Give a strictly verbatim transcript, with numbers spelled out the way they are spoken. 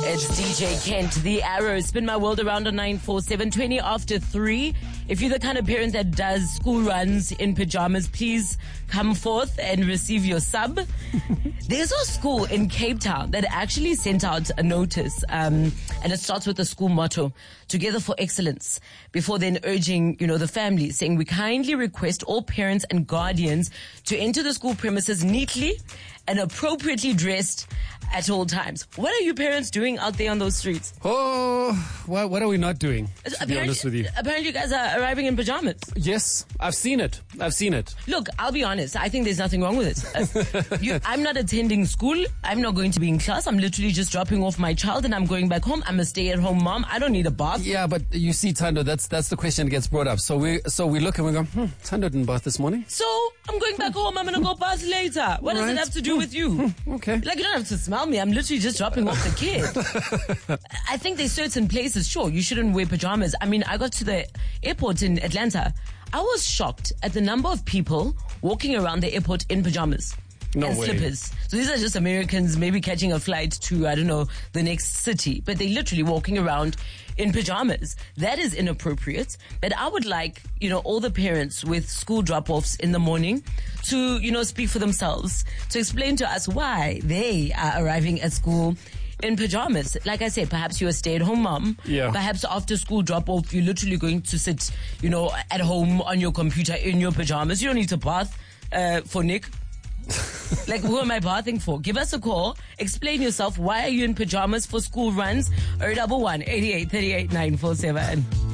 It's D J Kent, The Arrow. Spin my world around on nine four seven, twenty after three. If you're the kind of parent that does school runs in pajamas, please come forth and receive your sub. There's a school in Cape Town that actually sent out a notice, um, and it starts with the school motto, Together for Excellence, before then urging, you know, the family, saying we kindly request all parents and guardians to enter the school premises neatly and appropriately dressed at all times. What are you parents doing out there on those streets? Oh, what, what are we not doing, to be honest with you? Apparently you guys are arriving in pajamas. Yes, I've seen it. I've seen it. Look, I'll be honest. I think there's nothing wrong with it. Uh, you, I'm not attending school. I'm not going to be in class. I'm literally just dropping off my child and I'm going back home. I'm a stay-at-home mom. I don't need a bath. Yeah, but you see, Thando, that's that's the question that gets brought up. So we so we look and we go, hmm, Thando didn't bath this morning. So I'm going back home. I'm going to go bath later. What right. does it have to do with you? Okay. Like, you don't have to smell me. I'm literally just dropping off the kid. I think there's certain places, sure, you shouldn't wear pajamas. I mean, I got to the airport in Atlanta. I was shocked at the number of people walking around the airport in pajamas. No and way. Slippers. So these are just Americans maybe catching a flight to, I don't know, the next city. But they're literally walking around in pajamas. That is inappropriate. But I would like, you know, all the parents with school drop-offs in the morning to, you know, speak for themselves, to explain to us why they are arriving at school in pajamas. Like I said, perhaps you're a stay-at-home mom. Yeah. Perhaps after school drop-off, you're literally going to sit, you know, at home on your computer in your pajamas. You don't need to bath uh, for Nick. Like, who am I bathing for? Give us a call. Explain yourself. Why are you in pajamas for school runs? zero one one, eight eight three eight, nine four seven.